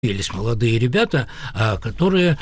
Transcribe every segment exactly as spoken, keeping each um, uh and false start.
Появились молодые ребята, которые...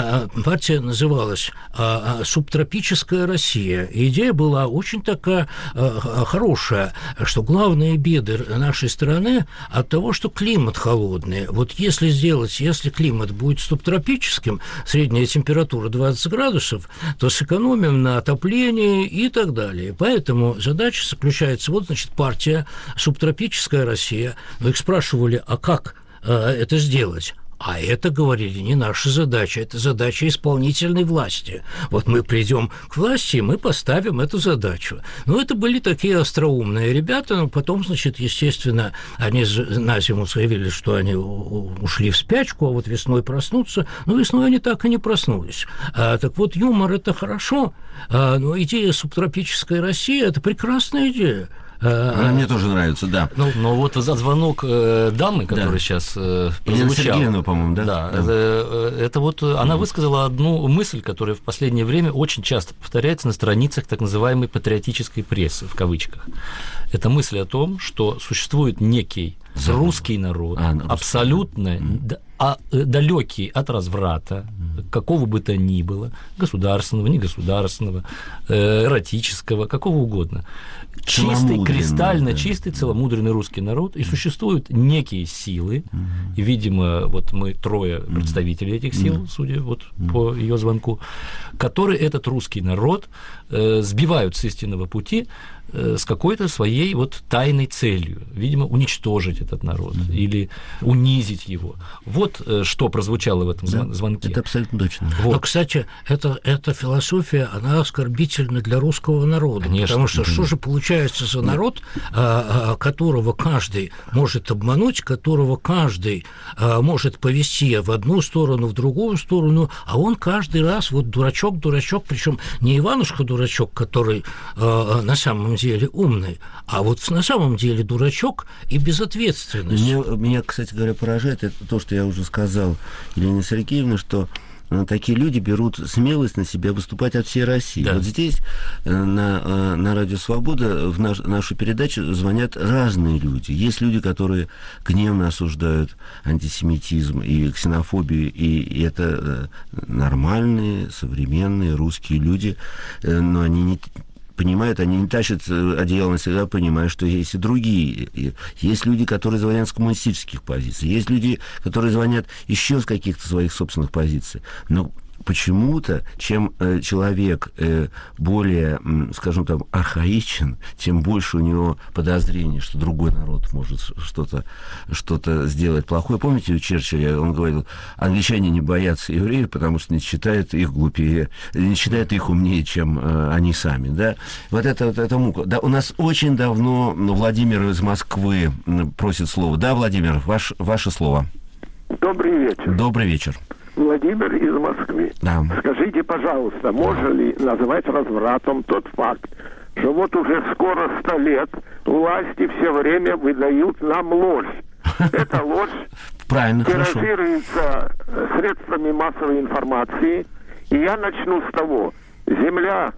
Партия называлась «Субтропическая Россия». И идея была очень такая хорошая, что главные беды нашей страны от того, что климат холодный. Вот если сделать, если климат будет субтропическим, средняя температура двадцать градусов, то сэкономим на отоплении и так далее. Поэтому задача заключается, вот, значит, партия «Субтропическая Россия». Мы их спрашивали, а как это сделать? А это, говорили, не наша задача, это задача исполнительной власти. Вот мы придем к власти, и мы поставим эту задачу. Ну, это были такие остроумные ребята, но потом, значит, естественно, они на зиму заявили, что они ушли в спячку, а вот весной проснутся. Но весной они так и не проснулись. А, так вот, юмор – это хорошо, а, но идея «Субтропической России» – это прекрасная идея. Она мне тоже нравится, да. Ну, но вот за звонок э, дамы, которая да. сейчас э, прозвучала... Сергеевна, по-моему, да? Да, да. Это, это вот она mm-hmm. высказала одну мысль, которая в последнее время очень часто повторяется на страницах так называемой патриотической прессы, в кавычках. Это мысль о том, что существует некий Забыл. русский народ, а, абсолютно mm-hmm. а, далекий от разврата, mm-hmm. какого бы то ни было, государственного, негосударственного, эротического, какого угодно. Чистый, кристально да. чистый, целомудренный русский народ, и существуют некие силы, mm-hmm. и, видимо, вот мы трое представителей этих сил, mm-hmm. судя вот mm-hmm. по ее звонку, которые этот русский народ э, сбивают с истинного пути э, с какой-то своей вот тайной целью, видимо, уничтожить этот народ mm-hmm. или унизить его. Вот э, что прозвучало в этом да, звонке. Это абсолютно точно. Вот. Но, кстати, это, эта философия, она оскорбительна для русского народа, конечно, потому что mm-hmm. что же получается за народ, которого каждый может обмануть, которого каждый может повести в одну сторону, в другую сторону, а он каждый раз вот дурачок, дурачок, причем не Иванушка-дурачок, который на самом деле умный, а вот на самом деле дурачок и безответственность. Меня, меня, кстати говоря, поражает это то, что я уже сказал Елене Сергеевне, что такие люди берут смелость на себя выступать от всей России. Да. Вот здесь, на, на Радио Свобода, в наш, нашу передачу звонят разные люди. Есть люди, которые гневно осуждают антисемитизм и ксенофобию, и, и это нормальные, современные русские люди, но они не... понимают, они не тащат одеяло на себя, понимая, что есть и другие. Есть люди, которые звонят с коммунистических позиций, есть люди, которые звонят еще с каких-то своих собственных позиций. Но почему-то, чем э, человек э, более, э, скажем там, архаичен, тем больше у него подозрений, что другой народ может что-то, что-то сделать плохое. Помните, у Черчилля он говорил, англичане не боятся евреев, потому что не считают их глупее, не считают их умнее, чем э, они сами. Да? Вот это, вот это мука. Да, у нас очень давно Владимир из Москвы просит слово. Да, Владимир, ваш, ваше слово. Добрый вечер. Добрый вечер. Владимир из Москвы. Да. Скажите, пожалуйста, можно ли называть развратом тот факт, что вот уже скоро сто лет власти все время выдают нам ложь? Эта ложь тиражируется средствами массовой информации, и я начну с того. Земля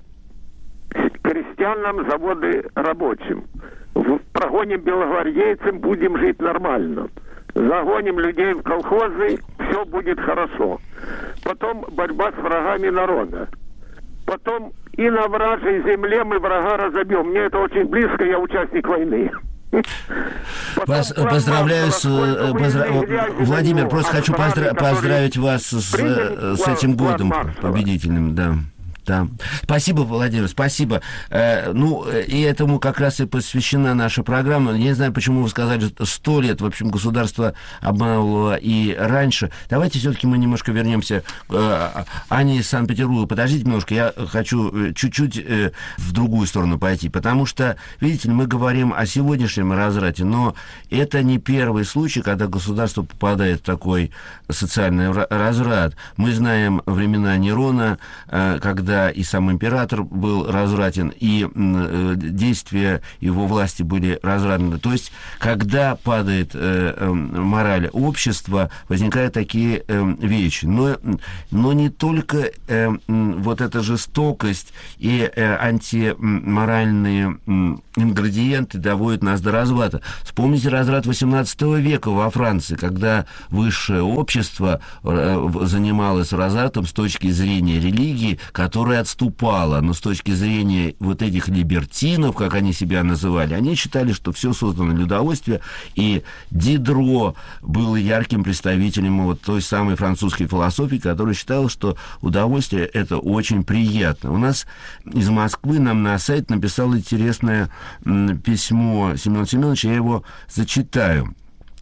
крестьянам, заводы рабочим. Прогоним белогвардейцам, будем жить нормально. Загоним людей в колхозы, все будет хорошо. Потом борьба с врагами народа. Потом и на вражьей земле мы врага разобьем. Мне это очень близко, я участник войны. Потом, Поздравляю с... Поздра... Владимир, просто хочу поздра... поздравить вас с, с этим годом победительным, да. Да. Спасибо, Владимир, спасибо. Э, ну, и этому как раз и посвящена наша программа. Я не знаю, почему вы сказали, что сто лет, в общем, государство обманывало и раньше. Давайте все-таки мы немножко вернемся к э, Ане из Санкт-Петербурга. Подождите немножко, я хочу чуть-чуть э, в другую сторону пойти, потому что, видите ли, мы говорим о сегодняшнем разврате, но это не первый случай, когда государство попадает в такой социальный разврат. Мы знаем времена Нерона, э, когда когда и сам император был развратен, и действия его власти были развратны. То есть, когда падает мораль общества, возникают такие вещи. Но, но не только вот эта жестокость и антиморальные ингредиенты доводят нас до разврата. Вспомните разврат восемнадцатого века во Франции, когда высшее общество занималось развратом с точки зрения религии, которая отступала, но с точки зрения вот этих либертинов, как они себя называли, они считали, что все создано для удовольствия, и Дидро был ярким представителем вот той самой французской философии, которая считала, что удовольствие – это очень приятно. У нас из Москвы нам на сайт написал интересное письмо Семен Семенович, я его зачитаю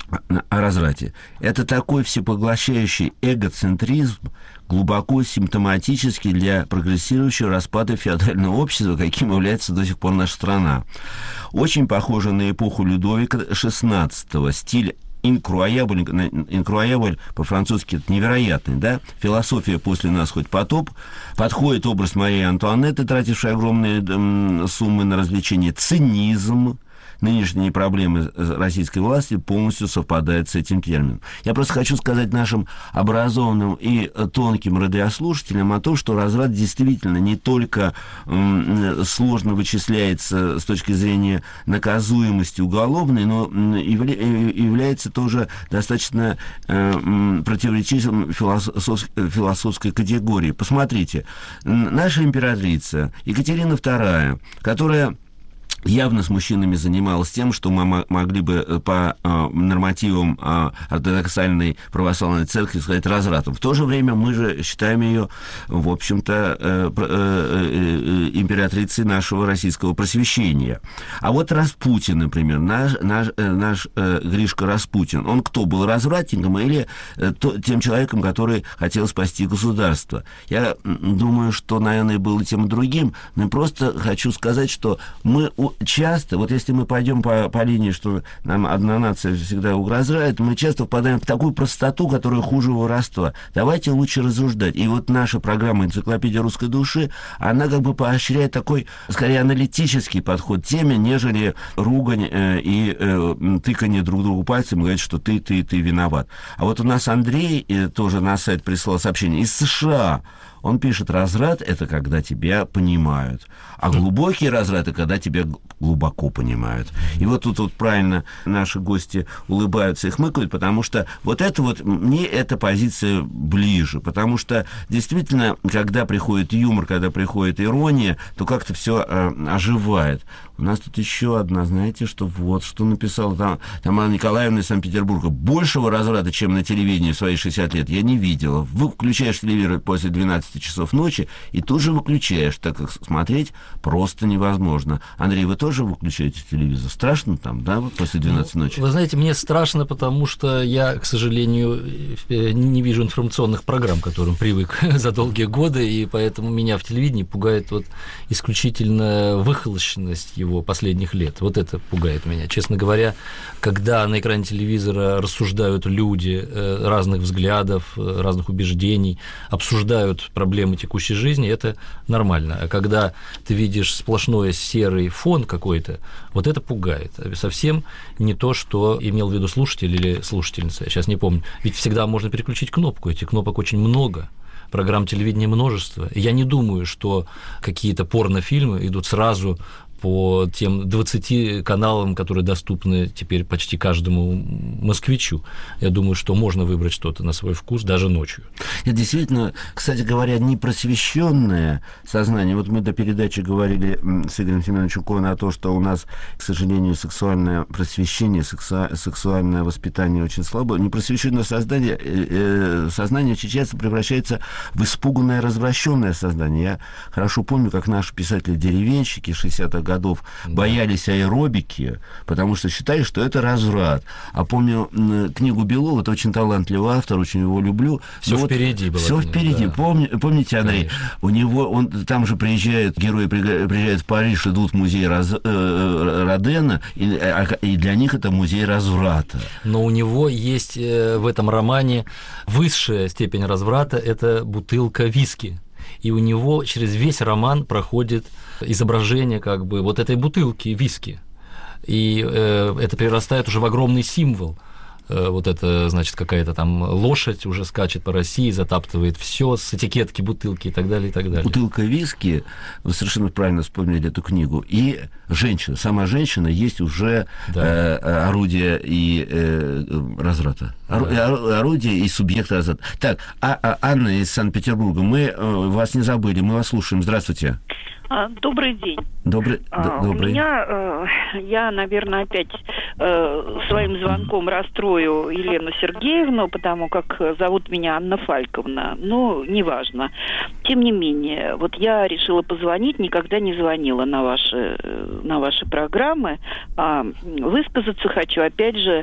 о разврате. Это такой всепоглощающий эгоцентризм, глубоко симптоматический для прогрессирующего распада феодального общества, каким является до сих пор наша страна. Очень похоже на эпоху Людовика шестнадцатого. Стиль инкруабль, инкруабль по-французски это невероятный, да? Философия после нас хоть потоп. Подходит образ Марии Антуанетты, тратившей огромные м, суммы на развлечения. Цинизм. Нынешние проблемы российской власти полностью совпадают с этим термином. Я просто хочу сказать нашим образованным и тонким радиослушателям о том, что разврат действительно не только м, сложно вычисляется с точки зрения наказуемости уголовной, но явля- является тоже достаточно э, противоречивым философ- философской категории. Посмотрите, наша императрица Екатерина вторая, которая явно с мужчинами занималась тем, что мы могли бы по э, нормативам э, ортодоксальной православной церкви сказать развратом. В то же время мы же считаем ее, в общем-то, э, э, э, императрицей нашего российского просвещения. А вот Распутин, например, наш, наш, э, наш э, Гришка Распутин, он кто был, развратником или э, то, тем человеком, который хотел спасти государство? Я думаю, что, наверное, был и тем и другим, но просто хочу сказать, что мы часто, вот если мы пойдем по, по линии, что нам одна нация всегда угрожает, мы часто впадаем в такую простоту, которая хуже воровства. Давайте лучше рассуждать. И вот наша программа «Энциклопедия русской души», она как бы поощряет такой, скорее, аналитический подход к теме, нежели ругань э, и э, тыканье друг другу пальцем и говорить, что ты, ты, ты виноват. А вот у нас Андрей э, тоже на сайт прислал сообщение из США. Он пишет, разврат – это когда тебя понимают, а глубокий разврат – это когда тебя глубоко понимают. И вот тут вот правильно наши гости улыбаются и хмыкают, потому что вот это вот, мне эта позиция ближе, потому что действительно, когда приходит юмор, когда приходит ирония, то как-то все э, оживает. У нас тут еще одна, знаете, что вот, что написала там, Тамара Николаевна из Санкт-Петербурга. Большего разврата, чем на телевидении в свои шестьдесят лет, я не видела. Вы включаешь телевизор после двенадцати часов ночи и тут же выключаешь, так как смотреть просто невозможно. Андрей, вы тоже выключаете телевизор? Страшно там, да, после двенадцати ночи? Вы знаете, мне страшно, потому что я, к сожалению, не вижу информационных программ, к которым привык за долгие годы, и поэтому меня в телевидении пугает вот исключительно выхолощенность его последних лет. Вот это пугает меня. Честно говоря, когда на экране телевизора рассуждают люди разных взглядов, разных убеждений, обсуждают проблемы текущей жизни, это нормально. А когда ты видишь сплошной серый фон какой-то, вот это пугает. Совсем не то, что имел в виду слушатель или слушательница. Я сейчас не помню. Ведь всегда можно переключить кнопку. Этих кнопок очень много. Программ телевидения множество. И я не думаю, что какие-то порнофильмы идут сразу по тем двадцати каналам, которые доступны теперь почти каждому москвичу. Я думаю, что можно выбрать что-то на свой вкус даже ночью. Это действительно, кстати говоря, непросвещенное сознание. Вот мы до передачи говорили с Игорем Семеновичем Кованом о том, что у нас, к сожалению, сексуальное просвещение, сексу... сексуальное воспитание очень слабое. Непросвещенное сознание, э, сознание очень часто превращается в испуганное, развращенное сознание. Я хорошо помню, как наши писатели-деревенщики шестидесятых годов боялись аэробики, потому что считали, что это разврат. А помню книгу Белова, это очень талантливый автор, очень его люблю. Все впереди было. Все впереди. Да. Помни, помните, Андрей, конечно. У него, он там же приезжают, герои приезжают в Париж, идут в музей Раз, э, Родена, и, и для них это музей разврата. Но у него есть в этом романе высшая степень разврата, это бутылка виски. и у него через весь роман проходит изображение как бы вот этой бутылки виски. И э, это перерастает уже в огромный символ. Э, вот это, значит, какая-то там лошадь уже скачет по России, затаптывает все с этикетки бутылки и так далее, и так далее. Бутылка виски, вы совершенно правильно вспомнили эту книгу, и женщина, сама женщина есть уже да. э, орудие и э, разврата. Ору, да. Орудие и субъект разврата. Так, а, а, Анна из Санкт-Петербурга, мы э, вас не забыли, мы вас слушаем. Здравствуйте. Добрый день. Добрый, а, добрый. У меня, э, я, наверное, опять э, своим звонком расстрою Елену Сергеевну, потому как зовут меня Анна Фальковна. Но неважно. Тем не менее, вот я решила позвонить, никогда не звонила на ваши, на ваши программы. А высказаться хочу, опять же,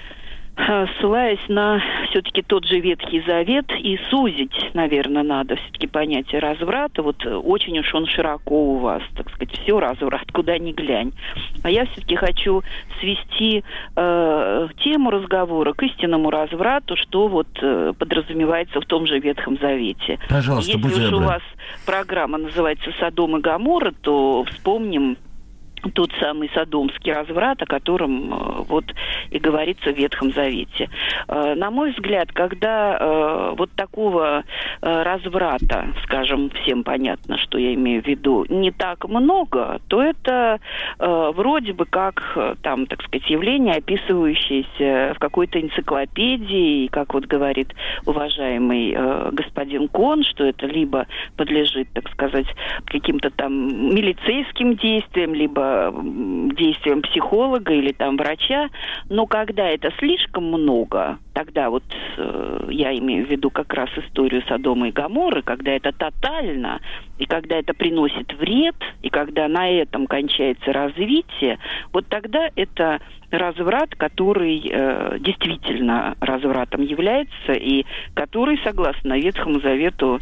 ссылаясь на все-таки тот же Ветхий Завет, и сузить, наверное, надо все-таки понятие разврата. Вот очень уж он широко у вас, так сказать, все разврат, куда ни глянь. А я все-таки хочу свести э, тему разговора к истинному разврату, что вот э, подразумевается в том же Ветхом Завете. Пожалуйста, будьте добры. Если уж у вас программа называется «Содом и Гоморра», то вспомним тот самый содомский разврат, о котором э, вот и говорится в Ветхом Завете. Э, на мой взгляд, когда э, вот такого э, разврата, скажем, всем понятно, что я имею в виду, не так много, то это э, вроде бы как, там, так сказать, явление, описывающееся в какой-то энциклопедии, и, как вот говорит уважаемый э, господин Кон, что это либо подлежит, так сказать, каким-то там милицейским действиям, либо действием психолога или там врача, но когда это слишком много, тогда вот э, я имею в виду как раз историю Содома и Гоморры, когда это тотально, и когда это приносит вред, и когда на этом кончается развитие, вот тогда это разврат, который э, действительно развратом является, и который, согласно Ветхому Завету,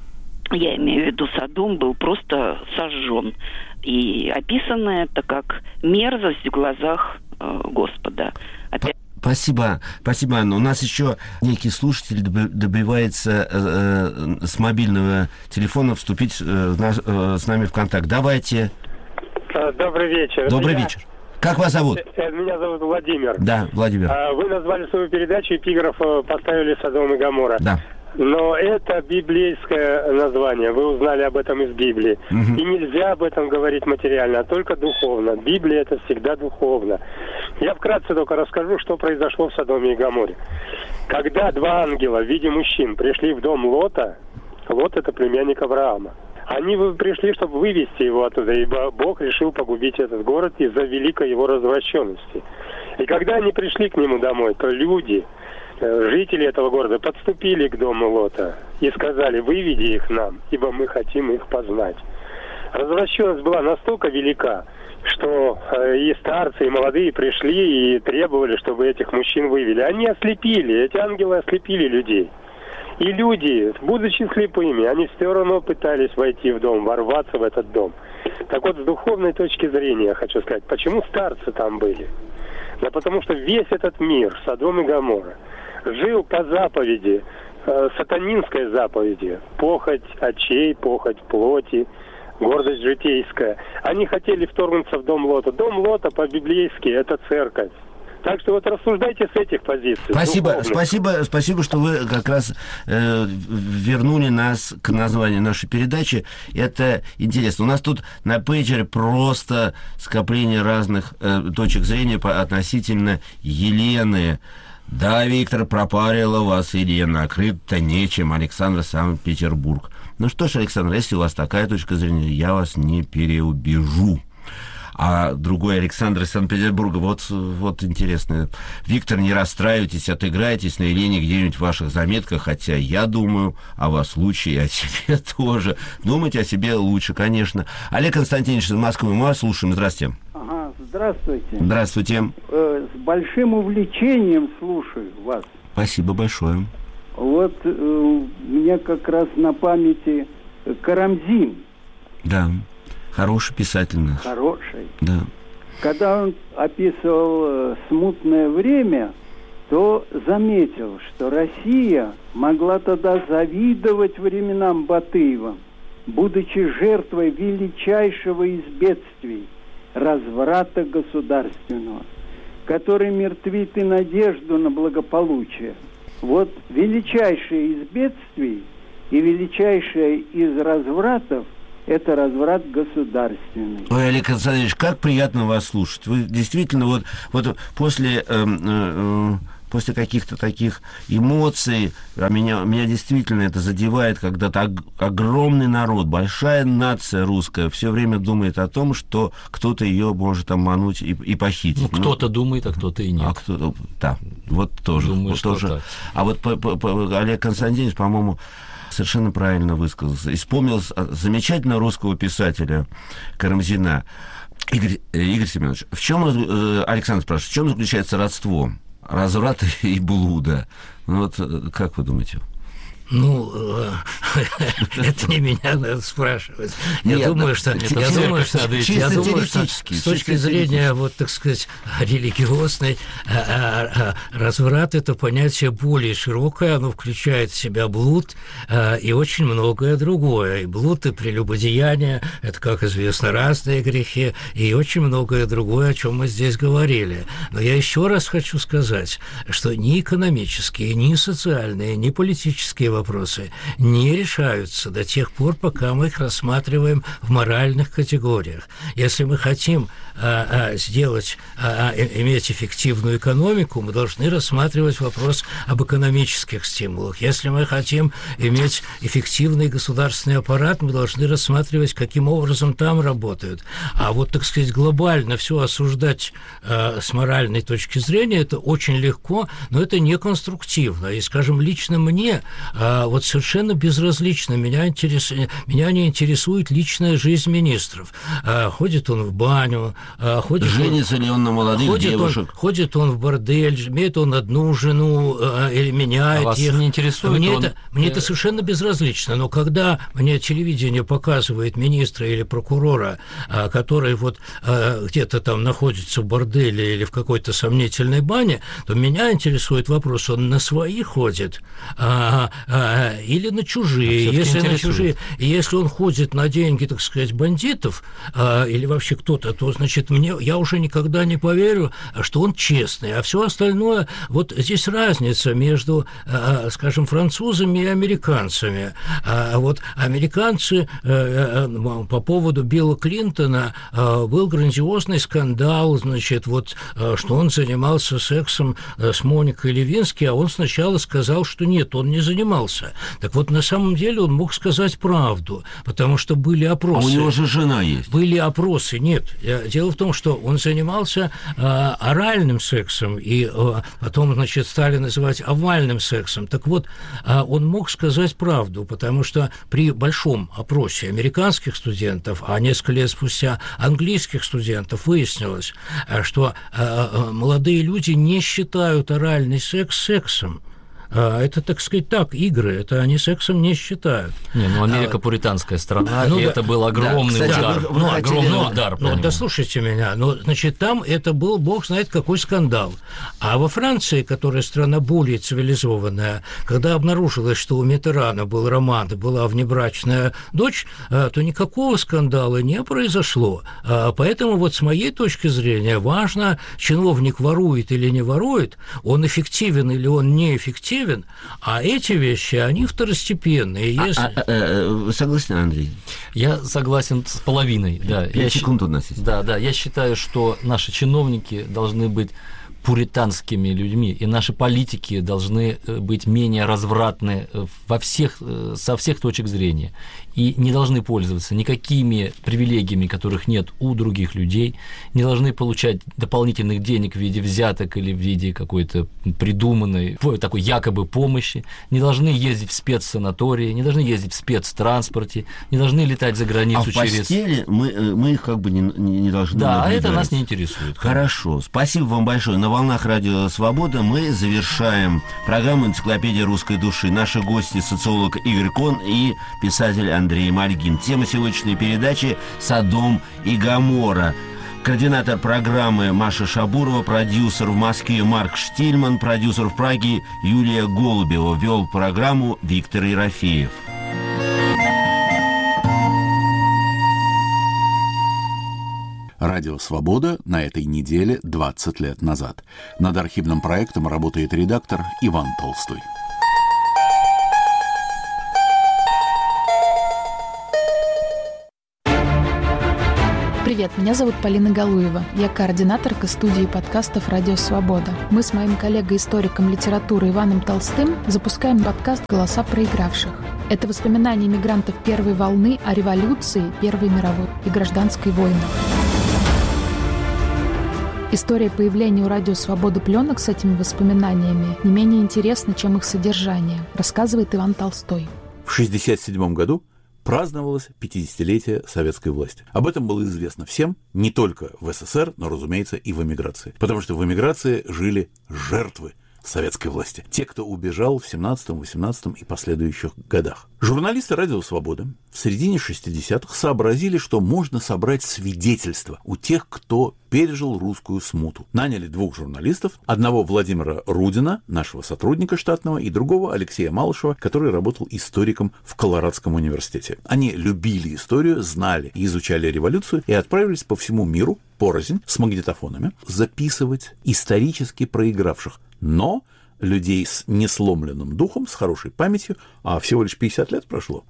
я имею в виду Содом, был просто сожжен. И описано это как мерзость в глазах э, Господа. Опять... Спасибо, спасибо, Анна. У нас еще некий слушатель добивается э, э, с мобильного телефона вступить э, на, э, с нами в контакт. Давайте. Добрый вечер. Добрый меня... вечер. Как вас зовут? Меня зовут Владимир. Да, Владимир. Вы назвали свою передачу, эпиграф поставили «Содом и Гоморра». Да. Но это библейское название. Вы узнали об этом из Библии. Угу. И нельзя об этом говорить материально, а только духовно. Библия — это всегда духовно. Я вкратце только расскажу, что произошло в Содоме и Гоморре. Когда два ангела в виде мужчин пришли в дом Лота, Лот — это племянник Авраама, они пришли, чтобы вывести его оттуда, ибо Бог решил погубить этот город из-за великой его развращенности. И когда они пришли к нему домой, то люди... жители этого города подступили к дому Лота и сказали: «Выведи их нам, ибо мы хотим их познать». Развращенность была настолько велика, что и старцы, и молодые пришли и требовали, чтобы этих мужчин вывели. Они ослепили, эти ангелы ослепили людей. И люди, будучи слепыми, они все равно пытались войти в дом, ворваться в этот дом. Так вот, с духовной точки зрения я хочу сказать, почему старцы там были? Да потому что весь этот мир, Содом и Гоморра, жил по заповеди, э, сатанинской заповеди, похоть очей, похоть плоти, гордость житейская. Они хотели вторгнуться в дом Лота. Дом Лота по-библейски — это церковь. Так что вот рассуждайте с этих позиций. Спасибо, духовных. спасибо, спасибо, что вы как раз э, вернули нас к названию нашей передачи. Это интересно. У нас тут на пейджере просто скопление разных э, точек зрения по, относительно Елены. Да, Виктор, пропарила вас Елена, крыть-то нечем. Александр, Санкт-Петербург. Ну что ж, Александр, если у вас такая точка зрения, я вас не переубежу. А другой Александр из Санкт-Петербурга, вот, вот интересно. Виктор, не расстраивайтесь, отыграйтесь на Елене где-нибудь в ваших заметках, хотя я думаю о вас лучше и о себе тоже. Думайте о себе лучше, конечно. Олег Константинович из Москвы, мы вас слушаем. Здравствуйте. Ага, здравствуйте. Здравствуйте. Э, с большим увлечением слушаю вас. Спасибо большое. Вот э, у меня как раз на памяти Карамзин. Да. Хороший писатель наш. Хороший. Да. Когда он описывал э, смутное время, то заметил, что Россия могла тогда завидовать временам Батыева. будучи жертвой величайшего из бедствий, разврата государственного, который мертвит и надежду на благополучие. Вот величайшее из бедствий и величайшее из развратов – это разврат государственный. Ой, Олег Константинович, как приятно вас слушать. Вы действительно вот, вот после, э, э, после каких-то таких эмоций, а меня, меня действительно это задевает, когда так огромный народ, большая нация русская все время думает о том, что кто-то ее может обмануть и, и похитить. Ну, кто-то ну, думает, а кто-то и нет. А кто-то, да, вот тоже. Думаю, вот что тоже. так. А вот по, по, по, Олег Константинович, по-моему, совершенно правильно высказался. И вспомнил замечательного русского писателя Карамзина. Игорь, Игорь Семенович, в чем, Александр спрашивает, в чем заключается родство разврата и блуда? Ну вот, как вы думаете? Ну, это не меня надо спрашивать. Я думаю, что я думаю, что я думаю, что с точки зрения, вот, так сказать, религиозной, разврат – это понятие более широкое, оно включает в себя блуд и очень многое другое. И блуд, и прелюбодеяние – это, как известно, разные грехи, и очень многое другое, о чем мы здесь говорили. Но я еще раз хочу сказать, что ни экономические, ни социальные, ни политические вопросы не решаются до тех пор, пока мы их рассматриваем в моральных категориях. Если мы хотим а, а, сделать, а, а, иметь эффективную экономику, мы должны рассматривать вопрос об экономических стимулах. Если мы хотим иметь эффективный государственный аппарат, мы должны рассматривать, каким образом там работают. А вот, так сказать, глобально все осуждать а, с моральной точки зрения, это очень легко, но это не конструктивно. И, скажем, лично мне А вот совершенно безразлично. Меня, интерес... Меня не интересует личная жизнь министров. А, ходит он в баню, а, ходит Женится он... ли он на молодых ходит девушек? Он, ходит он в бордель, имеет он одну жену а, или меняет а вас их. не интересует мне, он... это, мне это совершенно безразлично. Но когда мне телевидение показывает министра или прокурора, а, который вот а, где-то там находится в борделе или в какой-то сомнительной бане, то меня интересует вопрос, он на свои ходит, а, а, или на чужие. Если на чужие, если он ходит на деньги, так сказать, бандитов, а, или вообще кто-то, то, значит, мне, я уже никогда не поверю, что он честный. А все остальное, вот здесь разница между, а, скажем, французами и американцами. А вот американцы а, а, по поводу Билла Клинтона а, был грандиозный скандал, значит, вот, а, что он занимался сексом а, с Моникой Левински, а он сначала сказал, что нет, он не занимался. Так вот, на самом деле он мог сказать правду, потому что были опросы. А у него же жена есть. Были опросы, нет. Дело в том, что он занимался а, оральным сексом, и а, потом, значит, стали называть овальным сексом. Так вот, а, он мог сказать правду, потому что при большом опросе американских студентов, а несколько лет спустя английских студентов, выяснилось, что а, молодые люди не считают оральный секс сексом. Это, так сказать, так, игры, это они сексом не считают. Не, ну Америка а, пуританская страна, ну, и да, это был огромный да, кстати, удар. Вы, вы ну, хотели, огромный ну, удар. Ну, дослушайте меня. Ну, значит, там это был, бог знает, какой скандал. А во Франции, которая страна более цивилизованная, когда обнаружилось, что у Миттерана был роман, была внебрачная дочь, то никакого скандала не произошло. Поэтому вот с моей точки зрения важно, чиновник ворует или не ворует, он эффективен или он неэффективен, а эти вещи, они второстепенные. Если... А, а, а, вы согласны, Андрей? Я согласен с половиной. Да. Пять я секунд у нас есть. Да, да. Я считаю, что наши чиновники должны быть пуританскими людьми, и наши политики должны быть менее развратны во всех, со всех точек зрения, и не должны пользоваться никакими привилегиями, которых нет у других людей, не должны получать дополнительных денег в виде взяток или в виде какой-то придуманной такой якобы помощи, не должны ездить в спецсанатории, не должны ездить в спецтранспорте, не должны летать за границу а в через... постели мы, мы их как бы не, не, не должны Да, наблюдать. а это нас не интересует. Хорошо, спасибо вам большое. На волнах Радио Свобода мы завершаем программу «Энциклопедия русской души». Наши гости – социолог Игорь Кон и писатель Андрей Мальгин. Тема сегодняшней передачи «Содом и Гоморра». Координатор программы Маша Шабурова, продюсер в Москве Марк Штильман, продюсер в Праге Юлия Голубева. Вел программу Виктор Ерофеев. Радио «Свобода» на этой неделе двадцать лет назад. Над архивным проектом работает редактор Иван Толстой. Привет, меня зовут Полина Галуева. Я координаторка студии подкастов «Радио Свобода». Мы с моим коллегой-историком литературы Иваном Толстым запускаем подкаст «Голоса проигравших». Это воспоминания мигрантов первой волны о революции, Первой мировой и гражданской войнах. История появления у «Радио Свобода» пленок с этими воспоминаниями не менее интересна, чем их содержание, рассказывает Иван Толстой. В шестьдесят седьмом году праздновалось пятидесятилетие советской власти. Об этом было известно всем, не только в СССР, но, разумеется, и в эмиграции. Потому что в эмиграции жили жертвы советской власти. Те, кто убежал в семнадцатом, восемнадцатом и последующих годах. Журналисты «Радио Свобода» в середине шестидесятых сообразили, что можно собрать свидетельства у тех, кто пережил русскую смуту. Наняли двух журналистов, одного Владимира Рудина, нашего сотрудника штатного, и другого Алексея Малышева, который работал историком в Колорадском университете. Они любили историю, знали и изучали революцию и отправились по всему миру порознь с магнитофонами записывать исторически проигравших, но людей с несломленным духом, с хорошей памятью, а всего лишь пятьдесят лет прошло.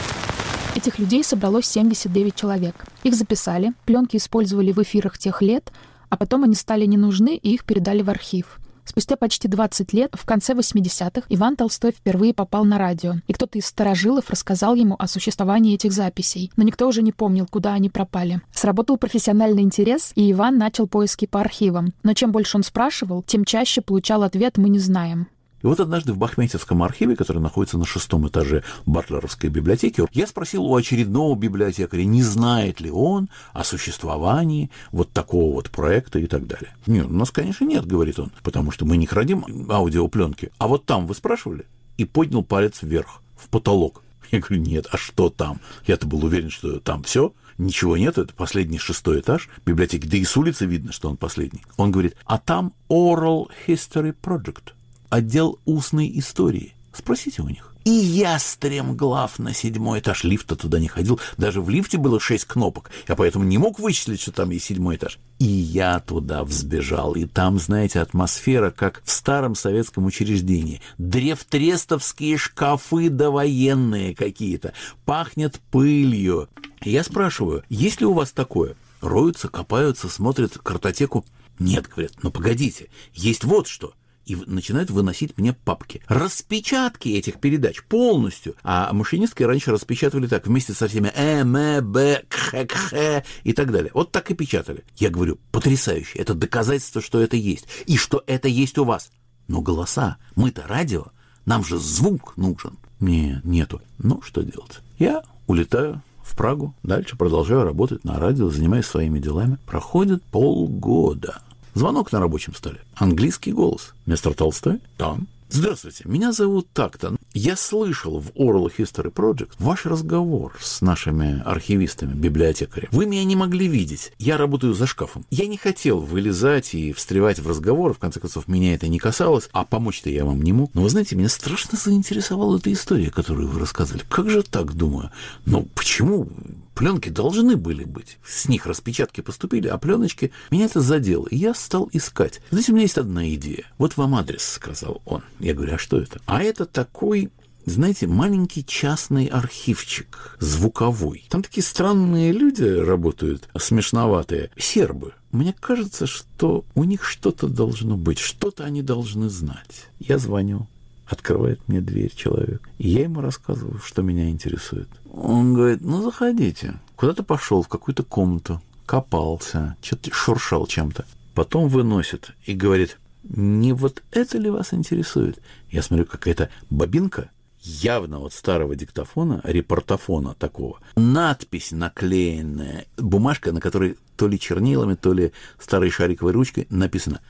Этих людей собралось семьдесят девять человек. Их записали, пленки использовали в эфирах тех лет, а потом они стали не нужны, и их передали в архив. Спустя почти двадцать лет, в конце восьмидесятых, Иван Толстой впервые попал на радио, и кто-то из старожилов рассказал ему о существовании этих записей, но никто уже не помнил, куда они пропали. Сработал профессиональный интерес, и Иван начал поиски по архивам. Но чем больше он спрашивал, тем чаще получал ответ «мы не знаем». И вот однажды в Бахметьевском архиве, который находится на шестом этаже Батлеровской библиотеки, я спросил у очередного библиотекаря, не знает ли он о существовании вот такого вот проекта и так далее. Нет, у нас, конечно, нет, говорит он, потому что мы не храним аудиопленки. А вот там вы спрашивали? И поднял палец вверх, в потолок. Я говорю, нет, а что там? Я-то был уверен, что там все. Ничего нет, это последний шестой этаж библиотеки. Да и с улицы видно, что он последний. Он говорит, а там Oral History Project. Отдел устной истории. Спросите у них. И я стремглав на седьмой этаж. Лифта туда не ходил. Даже в лифте было шесть кнопок. Я поэтому не мог вычислить, что там есть седьмой этаж. И я туда взбежал. И там, знаете, атмосфера, как в старом советском учреждении. Древтрестовские шкафы довоенные какие-то. Пахнет пылью. И я спрашиваю, есть ли у вас такое? Роются, копаются, смотрят картотеку. Нет, говорят, ну погодите, есть вот что. И начинают выносить мне папки. Распечатки этих передач полностью. А машинистки раньше распечатывали так, вместе со всеми э, м, б, кх, кх и так далее. Вот так и печатали. Я говорю, потрясающе. Это доказательство, что это есть. И что это есть у вас. Но голоса, мы-то радио, нам же звук нужен. Нет, нету. Ну, что делать? Я улетаю в Прагу, дальше продолжаю работать на радио, занимаюсь своими делами. Проходит полгода. Звонок на рабочем столе. Английский голос. Мистер Толстой? Там. Здравствуйте, меня зовут так-то. Я слышал в Oral History Project ваш разговор с нашими архивистами, библиотекарями. Вы меня не могли видеть. Я работаю за шкафом. Я не хотел вылезать и встревать в разговор. В конце концов, меня это не касалось. А помочь-то я вам не мог. Но вы знаете, меня страшно заинтересовала эта история, которую вы рассказывали. Как же так, думаю? Ну, почему? Пленки должны были быть. С них распечатки поступили, а пленочки... Меня это задело. И я стал искать. Знаете, у меня есть одна идея. Вот вам адрес, сказал он. Я говорю, а что это? А это такой, знаете, маленький частный архивчик, звуковой. Там такие странные люди работают, смешноватые, сербы. Мне кажется, что у них что-то должно быть, что-то они должны знать. Я звоню. Открывает мне дверь человек. И я ему рассказываю, что меня интересует. Он говорит, ну, заходите. Куда-то пошел в какую-то комнату, копался, что-то шуршал чем-то. Потом выносит и говорит, не вот это ли вас интересует? Я смотрю, какая-то бобинка, явно от старого диктофона, репортофона такого. Надпись наклеенная, бумажка, на которой то ли чернилами, то ли старой шариковой ручкой написано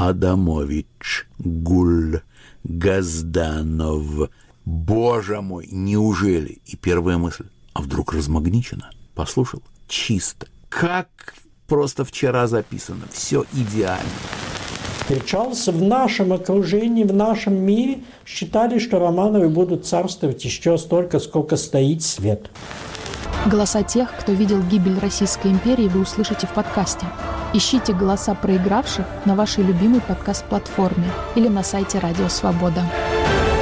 «Адамович Гуль Газданов». Боже мой, неужели? И первая мысль, а вдруг размагничено? Послушал, чисто. Как просто вчера записано. Все идеально. Встречался в нашем окружении, в нашем мире. Считали, что Романовы будут царствовать еще столько, сколько стоит свет. Голоса тех, кто видел гибель Российской империи, вы услышите в подкасте. Ищите голоса проигравших на вашей любимой подкаст-платформе или на сайте Радио Свобода.